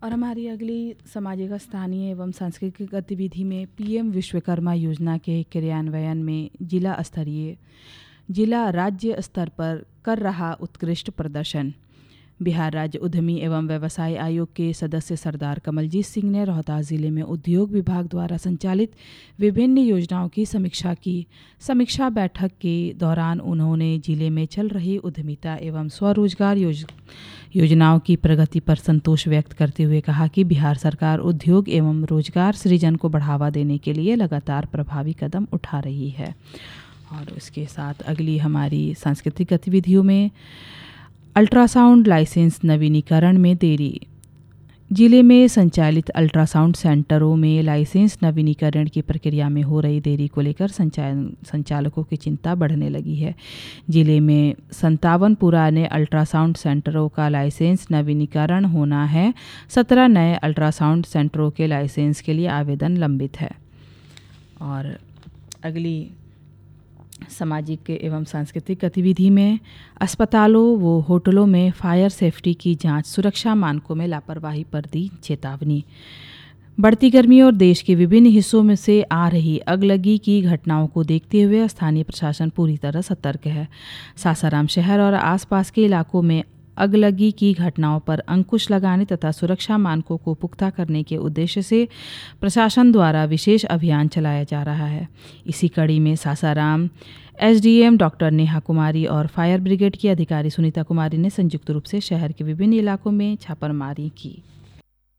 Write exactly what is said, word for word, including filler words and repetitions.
और हमारी अगली सामाजिक, स्थानीय एवं सांस्कृतिक गतिविधि में पीएम विश्वकर्मा योजना के क्रियान्वयन में जिला स्तरीय जिला राज्य स्तर पर कर रहा उत्कृष्ट प्रदर्शन। बिहार राज्य उद्यमी एवं व्यवसाय आयोग के सदस्य सरदार कमलजीत सिंह ने रोहतास जिले में उद्योग विभाग द्वारा संचालित विभिन्न योजनाओं की समीक्षा की। समीक्षा बैठक के दौरान उन्होंने जिले में चल रही उद्यमिता एवं स्वरोजगार योज, योजनाओं की प्रगति पर संतोष व्यक्त करते हुए कहा कि बिहार सरकार उद्योग एवं रोजगार सृजन को बढ़ावा देने के लिए लगातार प्रभावी कदम उठा रही है। और उसके साथ अगली हमारी सांस्कृतिक गतिविधियों में अल्ट्रासाउंड लाइसेंस नवीनीकरण में देरी। जिले में संचालित अल्ट्रासाउंड सेंटरों में लाइसेंस नवीनीकरण की प्रक्रिया में हो रही देरी को लेकर संचालकों की चिंता बढ़ने लगी है। जिले में संतावन पुराने अल्ट्रासाउंड सेंटरों का लाइसेंस नवीनीकरण होना है। सत्रह नए अल्ट्रासाउंड सेंटरों के लाइसेंस के लिए आवेदन लंबित है। और अगली सामाजिक एवं सांस्कृतिक गतिविधि में अस्पतालों व होटलों में फायर सेफ्टी की जांच, सुरक्षा मानकों में लापरवाही पर दी चेतावनी। बढ़ती गर्मी और देश के विभिन्न हिस्सों में से आ रही अगलगी की घटनाओं को देखते हुए स्थानीय प्रशासन पूरी तरह सतर्क है। सासाराम शहर और आसपास के इलाकों में अगलगी की घटनाओं पर अंकुश लगाने तथा सुरक्षा मानकों को पुख्ता करने के उद्देश्य से प्रशासन द्वारा विशेष अभियान चलाया जा रहा है। इसी कड़ी में सासाराम एसडीएम डॉक्टर नेहा कुमारी और फायर ब्रिगेड की अधिकारी सुनीता कुमारी ने संयुक्त रूप से शहर के विभिन्न इलाकों में छापेमारी की।